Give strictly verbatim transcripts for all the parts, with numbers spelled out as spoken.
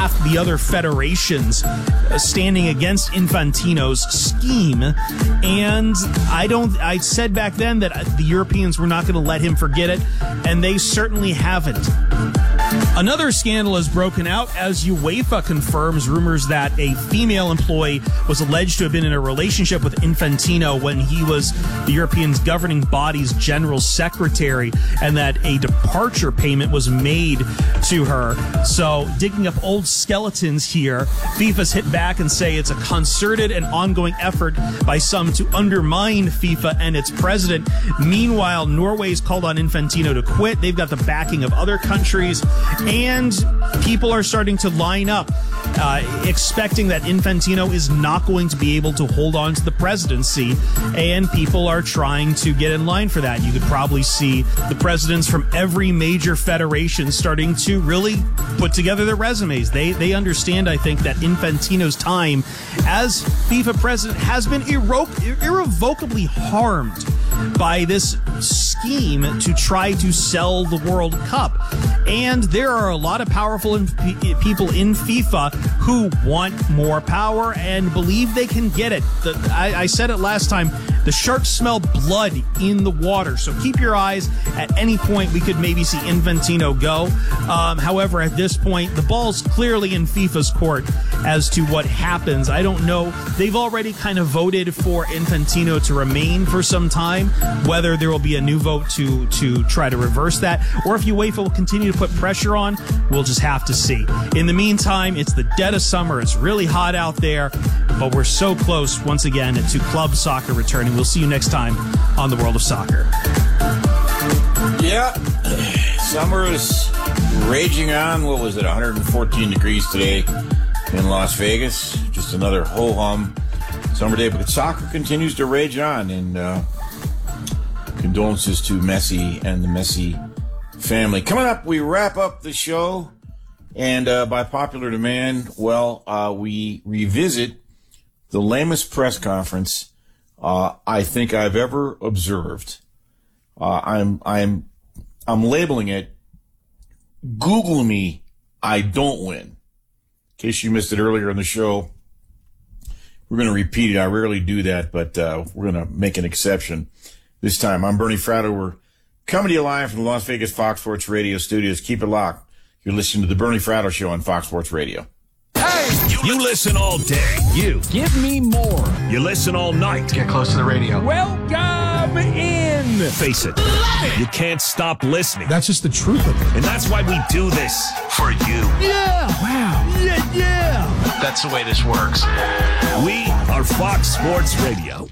half the other federations uh, standing against Infantino's scheme. And I don't, I said back then that the Europeans were not going to let him forget it, and they certainly haven't. Another scandal has broken out as UEFA confirms rumors that a female employee was alleged to have been in a relationship with Infantino when he was the European governing body's general secretary, and that a departure payment was made to her. So, digging up old skeletons here, FIFA's hit back and say it's a concerted and ongoing effort by some to undermine FIFA and its president. Meanwhile, Norway's called on Infantino to quit. They've got the backing of other countries. And people are starting to line up, uh, expecting that Infantino is not going to be able to hold on to the presidency, and people are trying to get in line for that. You could probably see the presidents from every major federation starting to really put together their resumes. They they understand, I think, that Infantino's time as FIFA president has been irre- irrevocably harmed by this scheme to try to sell the World Cup. And there are a lot of powerful in- people in FIFA who want more power and believe they can get it. The, I, I said it last time, the sharks smell blood in the water. So keep your eyes. At any point, we could maybe see Infantino go. Um, however, at this point, the ball's clearly in FIFA's court as to what happens. I don't know. They've already kind of voted for Infantino to remain for some time. Whether there will be a new vote to, to try to reverse that, or if UEFA will continue to put pressure on, we'll just have to see. In the meantime, it's the dead of summer. It's really hot out there, but we're so close, once again, to club soccer returning. We'll see you next time on The World of Soccer. Yeah, summer is raging on. What was it, one hundred fourteen degrees today in Las Vegas? Just another ho-hum summer day, but soccer continues to rage on, and uh, condolences to Messi and the Messi family. Coming up, we wrap up the show, and uh, by popular demand, well, uh, we revisit the lamest press conference uh, I think I've ever observed. Uh, I'm I'm I'm labeling it "Google me, I don't win." In case you missed it earlier in the show, we're going to repeat it. I rarely do that, but uh, we're going to make an exception this time. I'm Bernie Fratto. We're coming to you live from the Las Vegas Fox Sports Radio studios. Keep it locked. You're listening to the Bernie Fratto Show on Fox Sports Radio. Hey! You listen all day. You. Give me more. You listen all night. Get close to the radio. Welcome in. Face it. it. You can't stop listening. That's just the truth of it. And that's why we do this. For you. Yeah. Wow. Yeah, yeah. That's the way this works. We are Fox Sports Radio.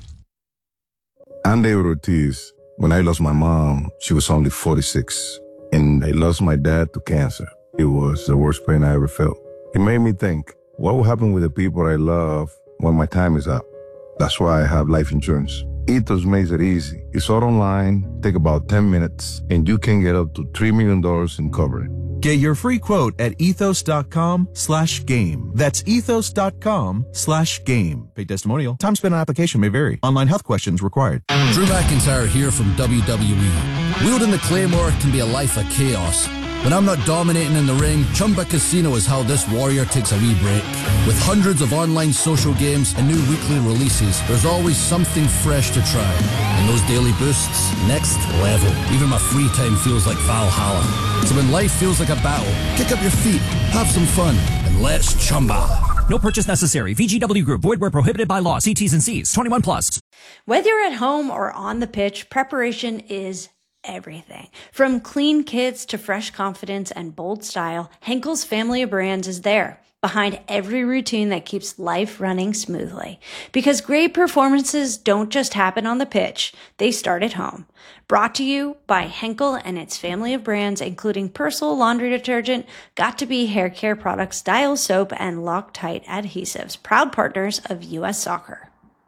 I'm David Ortiz. When I lost my mom, she was only forty-six. And I lost my dad to cancer. It was the worst pain I ever felt. It made me think, what will happen with the people I love when my time is up? That's why I have life insurance. Ethos makes it easy. It's all online, take about ten minutes, and you can get up to three million dollars in coverage. Get your free quote at ethos.com slash game. That's ethos.com slash game. Paid testimonial. Time spent on application may vary. Online health questions required. Drew McIntyre here from W W E. Wielding the Claymore can be a life of chaos. When I'm not dominating in the ring, Chumba Casino is how this warrior takes a wee break. With hundreds of online social games and new weekly releases, there's always something fresh to try. And those daily boosts, next level. Even my free time feels like Valhalla. So when life feels like a battle, kick up your feet, have some fun, and let's Chumba. No purchase necessary. V G W Group. Void where prohibited by law. See T's and C's. twenty-one plus. Whether you're at home or on the pitch, preparation is everything. From clean kits to fresh confidence and bold style, Henkel's family of brands is there, behind every routine that keeps life running smoothly. Because great performances don't just happen on the pitch, they start at home. Brought to you by Henkel and its family of brands, including Persil laundry detergent, Got2b hair care products, Dial soap, and Loctite adhesives, proud partners of U S Soccer.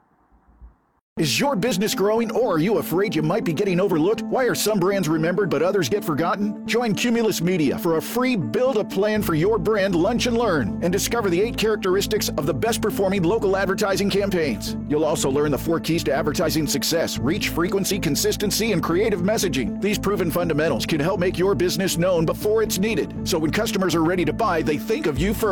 Is your business growing, or are you afraid you might be getting overlooked? Why are some brands remembered but others get forgotten? Join Cumulus Media for a free Build a Plan for Your Brand Lunch and Learn and discover the eight characteristics of the best performing local advertising campaigns. You'll also learn the four keys to advertising success: reach, frequency, consistency, and creative messaging. These proven fundamentals can help make your business known before it's needed, so when customers are ready to buy, they think of you first.